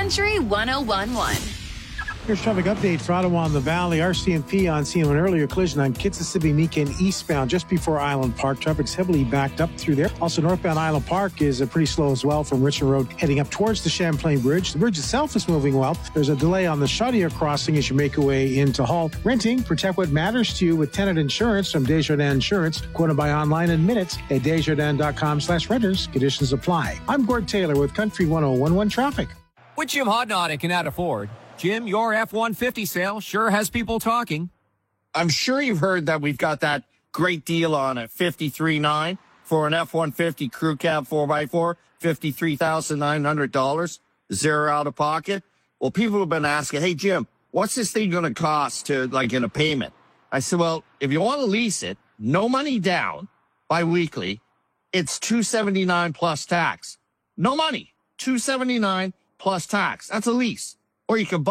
Country 101.1. Here's traffic update for Ottawa and the Valley. RCMP on scene of an earlier collision on Kitsissippi-Meekin eastbound just before Island Park. Traffic's heavily backed up through there. Also, northbound Island Park is pretty slow as well from Richmond Road heading up towards the Champlain Bridge. The bridge itself is moving well. There's a delay on the Chaudière crossing as you make your way into Hull. Renting, protect what matters to you with tenant insurance from Desjardins Insurance. Quoted by online in minutes at desjardins.com/renters. Conditions apply. I'm Gord Taylor with Country 101.1 Traffic. With Jim Hodnott and Canada Ford. Jim, your F-150 sale sure has people talking. I'm sure you've heard that we've got that great deal on a 53.9 for an F-150 crew cab 4x4, $53,900, zero out of pocket. Well, people have been asking, hey, Jim, what's this thing going to cost to, like, in a payment? I said, well, if you want to lease it, no money down, bi-weekly, it's $279 plus tax. No money, $279 plus tax. That's a lease. Or you can buy